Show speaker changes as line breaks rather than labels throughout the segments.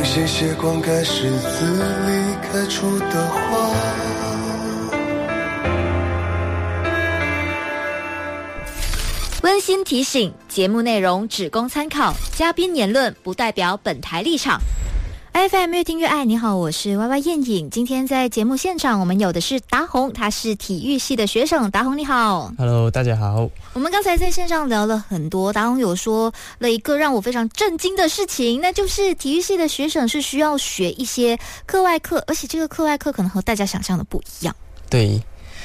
些些灌溉石子里开出的花。
温馨提醒：节目内容只供参考，嘉宾言论不代表本台立场。FM 越听越爱，你好，我是 YY 燕颖。今天在节目现场，我们有的是达宏，他是体育系的学生。达宏你好。
Hello， 大家好。
我们刚才在线上聊了很多，达宏有说了一个让我非常震惊的事情，那就是体育系的学生是需要学一些课外课，而且这个课外课可能和大家想象的不一样。
对，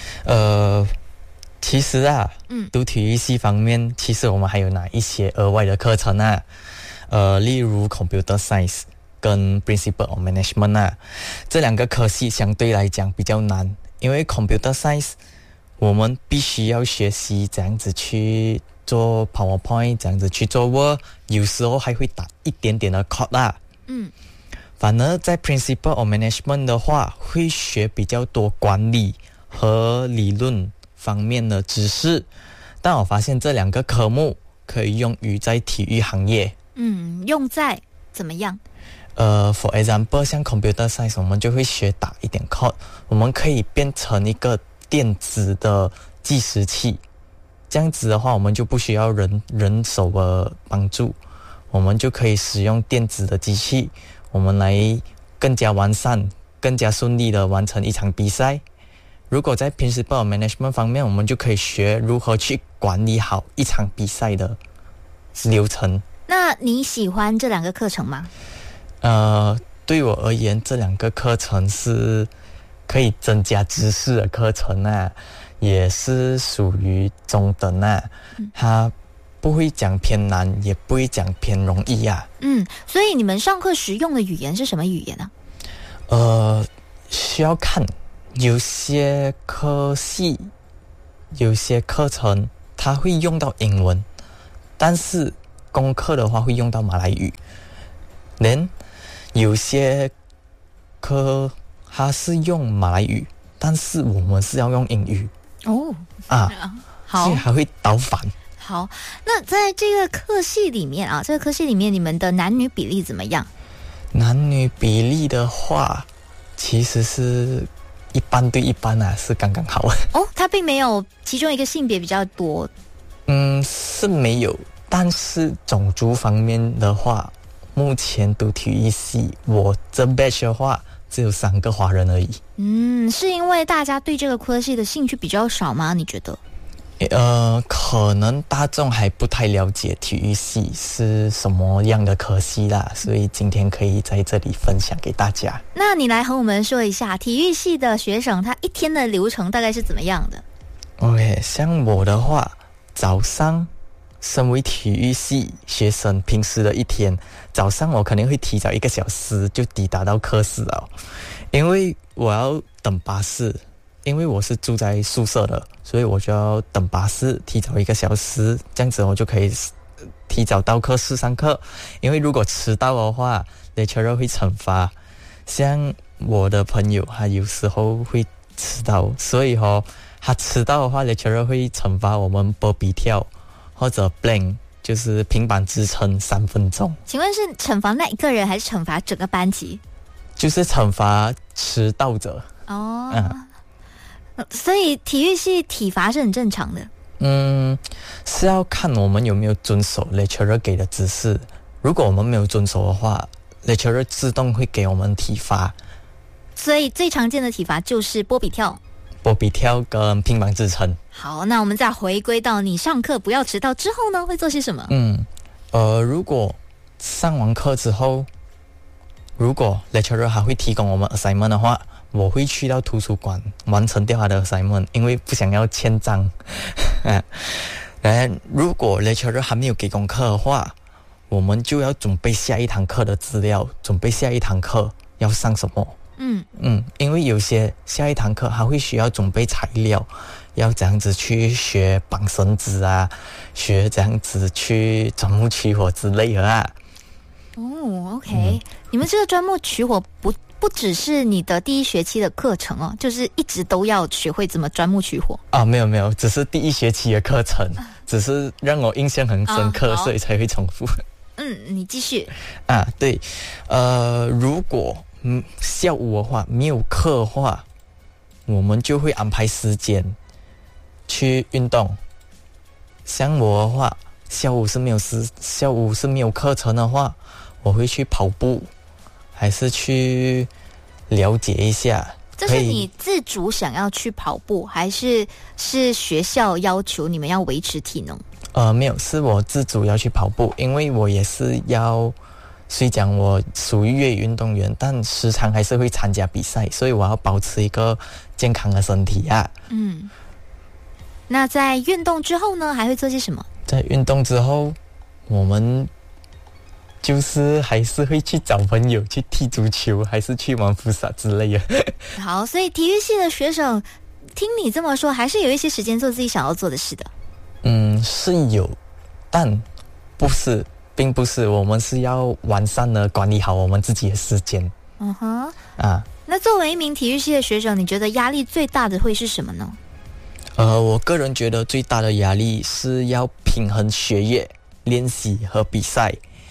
其实啊，读体育系方面，其实我们还有哪一些额外的课程啊？例如 Computer Science 跟 Principle of Management 啊，这两个科系相对来讲比较难，因为 Computer Science 我们必须要学习怎样子去做 PowerPoint， 怎样子去做 Word， 有时候还会打一点点的 code 啦。反而在 Principle of Management 的话，会学比较多管理和理论方面的知识，但我发现这两个科目可以用于在体育行业。
用在怎么样
？For example， 像 Computer Science， 我们就会学打一点 code， 我们可以变成一个电子的计时器。这样子的话，我们就不需要人手的帮助，我们就可以使用电子的机器，我们来更加完善、更加顺利的完成一场比赛。如果在 Principle of Management 方面，我们就可以学如何去管理好一场比赛的流程。
那你喜欢这两个课程吗？
对我而言，这两个课程是可以增加知识的课程啊，也是属于中等啊。它不会讲偏难，也不会讲偏容易啊。
所以你们上课时用的语言是什么语言呢？
需要看。有些科系、有些课程它会用到英文，但是功课的话会用到马来语。有些科它是用马来语，但是我们是要用英语。好，所以还会倒反。
好，那在这个科系里面啊，这个科系里面你们的男女比例怎么样？
男女比例的话，其实是一般对一般啊，是刚刚好。
它并没有其中一个性别比较多。
是没有，但是种族方面的话，目前读体育系，我这 batch 的话只有3个华人而已。
是因为大家对这个科系的兴趣比较少吗？你觉得？
可能大众还不太了解体育系是什么样的科系啦，所以今天可以在这里分享给大家。
那你来和我们说一下，体育系的学生他一天的流程大概是怎么样的？
OK， 像我的话，早上身为体育系学生，平时的一天早上我肯定会提早1个小时就抵达到课室了，因为我要等巴士。因为我是住在宿舍的，所以我就要等巴士，提早1个小时，这样子我就可以提早到课室上课。因为如果迟到的话 lecturer 会惩罚。像我的朋友他有时候会迟到，所以他迟到的话 lecturer 会惩罚我们波比跳或者 blank， 就是平板支撑3分钟。
请问是惩罚那一个人还是惩罚整个班级？
就是惩罚迟到者。
所以体育系体罚是很正常的。
是要看我们有没有遵守 lecturer 给的指示。如果我们没有遵守的话， lecturer 自动会给我们体罚。
所以最常见的体罚就是波比跳
跟平板支撑。
好，那我们再回归到你上课不要迟到之后呢，会做些什么？
如果上完课之后，如果 lecturer 还会提供我们 assignment 的话，我会去到图书馆完成掉他的 assignment， 因为不想要欠账。如果 lecturer 还没有给功课的话，我们就要准备下一堂课的资料，准备下一堂课要上什么。因为有些下一堂课还会需要准备材料，要怎样子去学绑绳子啊，学怎样子去钻木取火之类的啊。
OK，你们这个钻木取火不只是你的第一学期的课程哦，就是一直都要学会怎么钻木取火
啊？没有，只是第一学期的课程，只是让我印象很深刻，所以才会重复。
你继续。
对，如果下午的话没有课的话，我们就会安排时间去运动。像我的话，下午是没有课程的话，我会去跑步，还是去了解一下。
这是你自主想要去跑步，还是学校要求你们要维持体能？
没有，是我自主要去跑步，因为我也是要，虽讲我属于业余运动员，但时常还是会参加比赛，所以我要保持一个健康的身体啊。
那在运动之后呢，还会做些什么？
在运动之后，我们就是还是会去找朋友去踢足球，还是去玩福萨之类的。
好，所以体育系的学生听你这么说，还是有一些时间做自己想要做的事的。
是有，但并不是，我们是要完善的管理好我们自己的时间。
那作为一名体育系的学生，你觉得压力最大的会是什么呢？
我个人觉得最大的压力是要平衡学业、练习和比赛。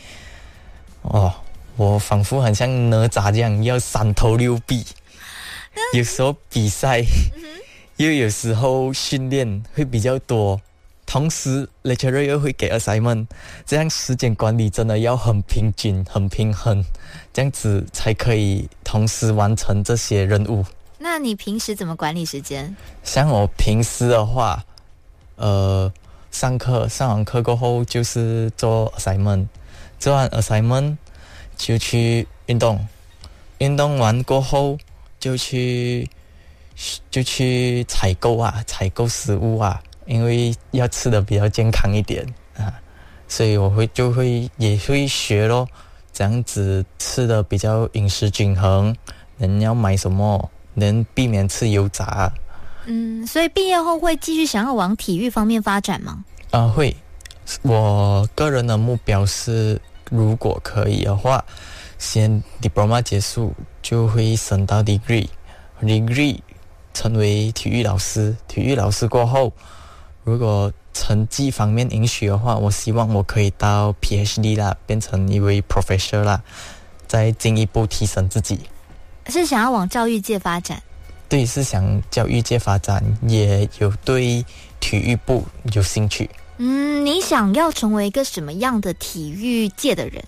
我仿佛很像哪吒这样，要三头六臂。有时候比赛，又有时候训练会比较多，同时 lecturer 又会给 assignment， 这样时间管理真的要很平均、很平衡，这样子才可以同时完成这些任务。
那你平时怎么管理时间？
像我平时的话，上完课过后就是做 assignment， 做完 assignment 就去运动，运动完过后就去采购食物因为要吃的比较健康一点所以也会学咯，这样子吃的比较饮食均衡，人要买什么，能避免吃油炸。
所以毕业后会继续想要往体育方面发展吗？
会。我个人的目标是，如果可以的话，先 diploma 结束就会升到 degree 成为体育老师。体育老师过后，如果成绩方面允许的话，我希望我可以到 PhD 啦，变成一位 professor 啦，再进一步提升自己。
是想要往教育界发展？
对，是想教育界发展，也有对体育部有兴趣。
你想要成为一个什么样的体育界的人？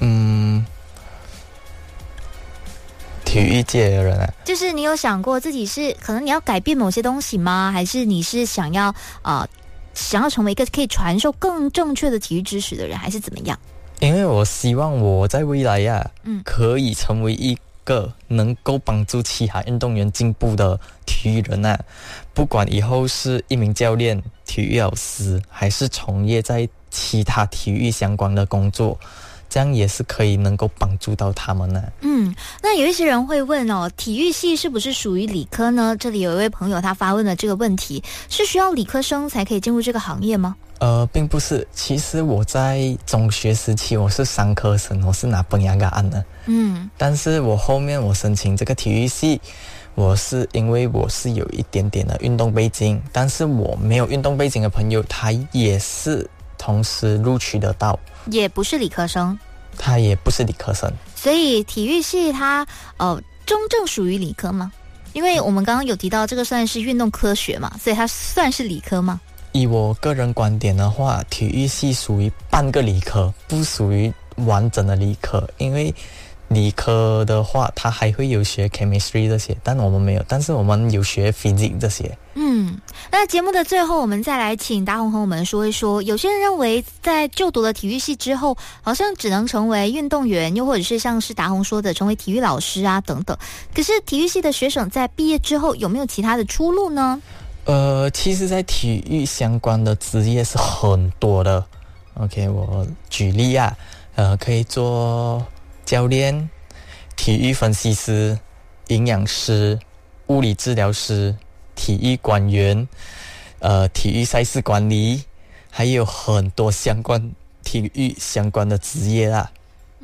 体育界的人
就是你有想过自己是可能你要改变某些东西吗？还是你是想要成为一个可以传授更正确的体育知识的人，还是怎么样？
因为我希望我在未来可以成为一个能够帮助其他运动员进步的体育人不管以后是一名教练、体育老师，还是从业在其他体育相关的工作，这样也是可以能够帮助到他们
那有一些人会问体育系是不是属于理科呢？这里有一位朋友他发问了这个问题，是需要理科生才可以进入这个行业吗？
并不是。其实我在中学时期我是商科生，我是拿本雅嘎案的。但是我后面我申请这个体育系，我是因为我是有一点点的运动背景，但是我没有运动背景的朋友，他也是同时录取得到，
也不是理科生，
他也不是理科生。
所以体育系它真正属于理科吗？因为我们刚刚有提到这个算是运动科学嘛，所以它算是理科吗？
以我个人观点的话，体育系属于半个理科，不属于完整的理科。因为理科的话它还会有学 chemistry 这些，但我们没有，但是我们有学 physics 这些。
那节目的最后我们再来请达宏和我们说一说，有些人认为在就读了体育系之后好像只能成为运动员，又或者是像是达宏说的成为体育老师等等，可是体育系的学生在毕业之后有没有其他的出路呢？
其实在体育相关的职业是很多的。OK， 我举例可以做教练、体育分析师、营养师、物理治疗师、体育管员、体育赛事管理，还有很多体育相关的职业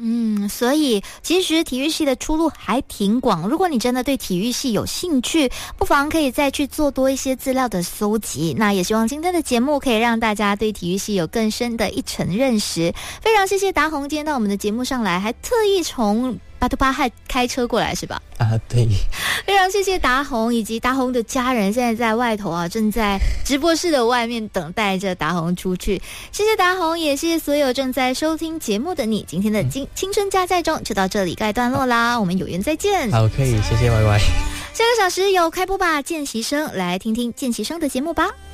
所以其实体育系的出路还挺广，如果你真的对体育系有兴趣，不妨可以再去做多一些资料的搜集。那也希望今天的节目可以让大家对体育系有更深的一层认识。非常谢谢达宏今天到我们的节目上来，还特意从巴图巴亥开车过来是吧？
对。
非常谢谢达宏以及达宏的家人，现在在外头啊，正在直播室的外面等待着达宏出去。谢谢达宏，也谢谢所有正在收听节目的你。今天的青春加载中就到这里告一段落啦，我们有缘再见。
好，可以，谢谢 YY。
下个小时有开播吧见习生，来听听见习生的节目吧。